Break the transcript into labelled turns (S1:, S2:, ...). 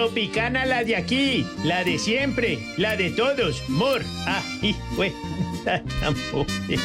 S1: Tropicana, la de aquí, la de siempre, la de todos. Mor. Ah, hijo.